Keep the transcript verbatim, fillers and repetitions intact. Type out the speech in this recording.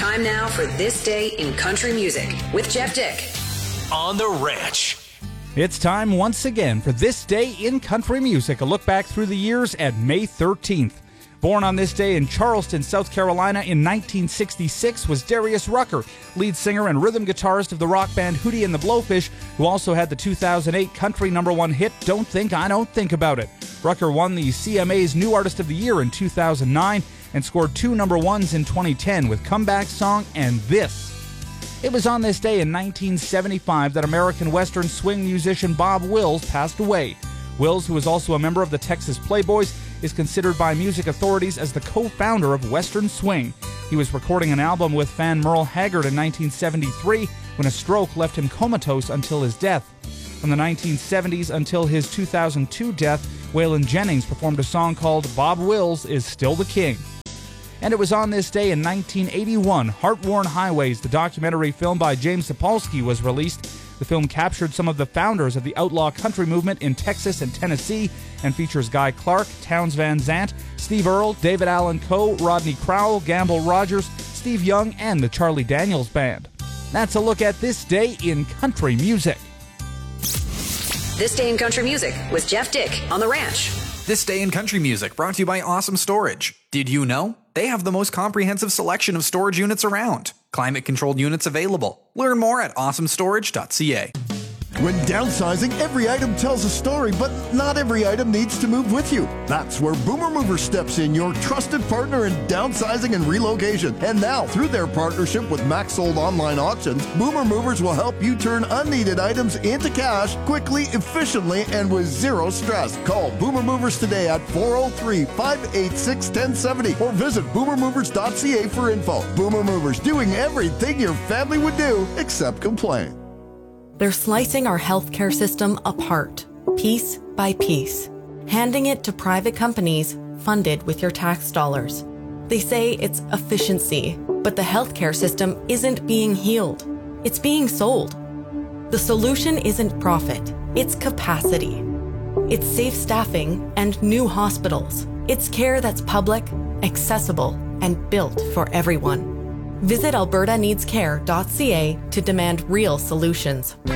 Time now for This Day in Country Music with Jeff Dick. On the Ranch. It's time once again for This Day in Country Music, a look back through the years at May thirteenth. Born on this day in Charleston, South Carolina in nineteen sixty-six was Darius Rucker, lead singer and rhythm guitarist of the rock band Hootie and the Blowfish, who also had the two thousand eight country number one hit, Don't Think I Don't Think About It. Rucker won the C M A's New Artist of the Year in two thousand nine and scored two number ones in twenty ten with Comeback Song and This. It was on this day in nineteen seventy-five that American Western swing musician Bob Wills passed away. Wills, who is also a member of the Texas Playboys, is considered by music authorities as the co-founder of Western Swing. He was recording an album with fan Merle Haggard in nineteen seventy-three when a stroke left him comatose until his death. From the nineteen seventies until his two thousand two death, Waylon Jennings performed a song called Bob Wills is Still the King. And it was on this day in nineteen eighty-one, Heart-Worn Highways, the documentary film by James Sapolsky, was released. The film captured some of the founders of the outlaw country movement in Texas and Tennessee and features Guy Clark, Townes Van Zandt, Steve Earle, David Allan Coe, Rodney Crowell, Gamble Rogers, Steve Young, and the Charlie Daniels Band. That's a look at This Day in Country Music. This Day in Country Music with Jeff Dick on The Ranch. This Day in Country Music brought to you by Awesome Storage. Did you know? They have the most comprehensive selection of storage units around. Climate-controlled units available. Learn more at awesome storage dot c a. When downsizing, every item tells a story, but not every item needs to move with you. That's where Boomer Movers steps in, your trusted partner in downsizing and relocation. And now, through their partnership with Max Sold Online Auctions, Boomer Movers will help you turn unneeded items into cash quickly, efficiently, and with zero stress. Call Boomer Movers today at four oh three, five eight six, one oh seven oh or visit boomer movers dot c a for info. Boomer Movers, doing everything your family would do except complain. They're slicing our healthcare system apart, piece by piece, handing it to private companies funded with your tax dollars. They say it's efficiency, but the healthcare system isn't being healed. It's being sold. The solution isn't profit, it's capacity. It's safe staffing and new hospitals. It's care that's public, accessible, and built for everyone. Visit alberta needs care dot c a to demand real solutions.